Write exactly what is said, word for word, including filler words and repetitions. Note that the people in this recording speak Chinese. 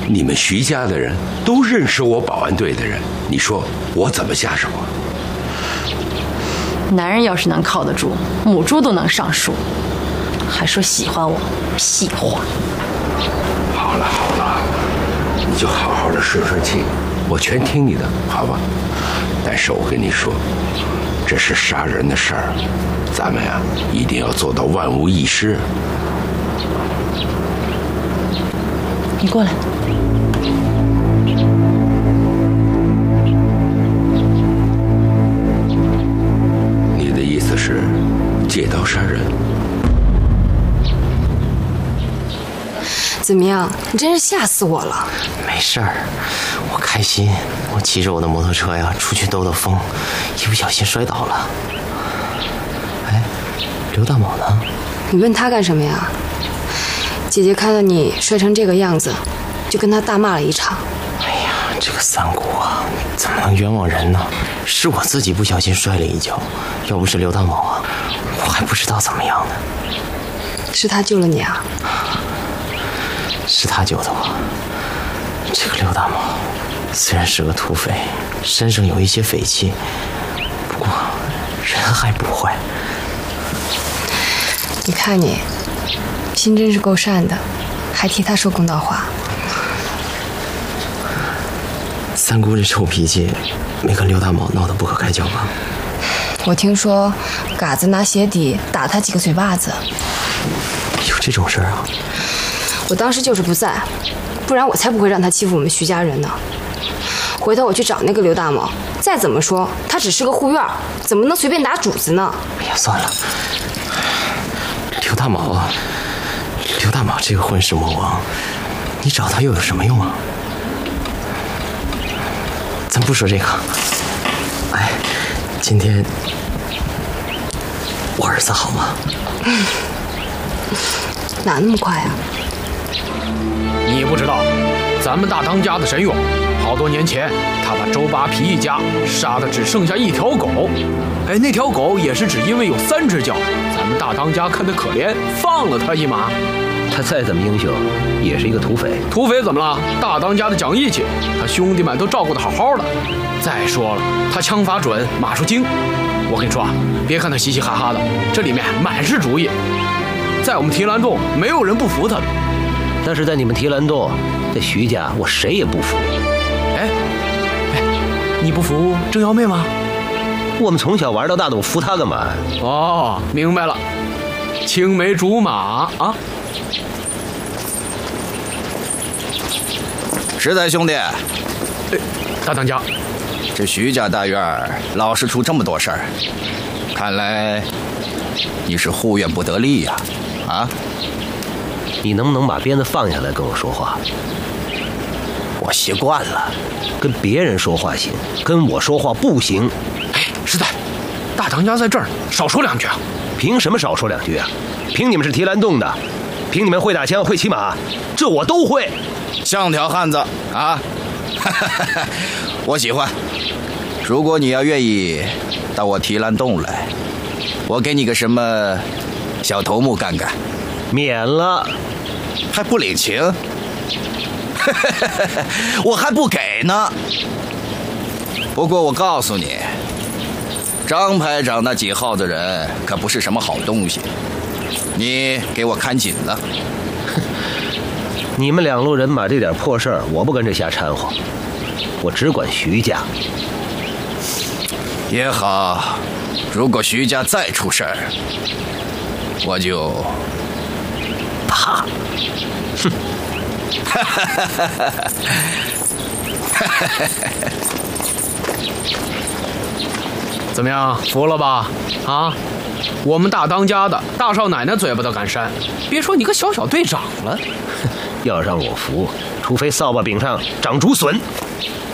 你们徐家的人都认识我保安队的人，你说我怎么下手啊？ 男人要是能靠得住，母猪都能上树，还说喜欢我，屁话！ 好了好了，你就好好的顺顺气，我全听你的，好吧？但是我跟你说，这是杀人的事儿，咱们呀一定要做到万无一失。 你过来。 你的意思是借刀杀人？ 怎么样？你真是吓死我了！ 没事儿，我开心。我骑着我的摩托车呀，出去兜兜风，一不小心摔倒了。哎，刘大某呢？ 你问他干什么呀？姐姐看到你摔成这个样子，就跟他大骂了一场。 哎呀，这个三姑啊，怎么能冤枉人呢？是我自己不小心摔了一跤，要不是刘大某啊，我还不知道怎么样呢。 是他救了你啊？ 是他救的我。这个刘大某虽然是个土匪，身上有一些匪气，不过人还不坏。 你看你，心真是够善的，还替他说公道话。 三姑这臭脾气，没跟刘大某闹得不可开交吧？ 我听说嘎子拿鞋底打他几个嘴巴子。 有这种事儿啊？ 我当时就是不在，不然我才不会让他欺负我们徐家人呢。回头我去找那个刘大某，再怎么说他只是个护院，怎么能随便打主子呢？ 哎呀，算了，刘大某，刘大某这个混世魔王，你找他又有什么用啊？咱不说这个。哎，今天我儿子好吗？ 嗯，哪那么快啊？ 你不知道，咱们大当家的神勇，好多年前他把周扒皮一家杀的只剩下一条狗，哎，那条狗也是只因为有三只脚，咱们大当家看他可怜，放了他一马。 他再怎么英雄，也是一个土匪。 土匪怎么了？大当家的讲义气，他兄弟们都照顾得好好的。再说了，他枪法准，马术精。我跟你说啊，别看他嘻嘻哈哈的，这里面满是主意。在我们提篮洞，没有人不服他的。 但是在你们提篮洞，在徐家，我谁也不服。 哎，哎，你不服郑瑶妹吗？ 我们从小玩到大的，我服她干嘛？ 哦，明白了，青梅竹马啊！ 实在兄弟，哎， 大当家， 这徐家大院老是出这么多事儿，看来你是护院不得力呀！啊？ 你能不能把鞭子放下来跟我说话？ 我习惯了， 跟别人说话行，跟我说话不行。 哎，实在，大当家在这儿，少说两句啊！ 凭什么少说两句啊？凭你们是提篮洞的，凭你们会打枪会骑马，这我都会。 像条汉子啊！我喜欢。如果你要愿意到我提篮洞来，我给你个什么小头目干干？ 免了。 还不领情？我还不给呢。不过我告诉你，张排长那几号子人可不是什么好东西，你给我看紧了。 你们两路人马这点破事儿，我不跟着瞎掺和，我只管徐家。 也好，如果徐家再出事儿，我就怕。哼！ 怎么样，服了吧？啊，我们大当家的大少奶奶嘴巴都敢扇，别说你个小小队长了。 要让我服，除非扫把柄上长竹笋。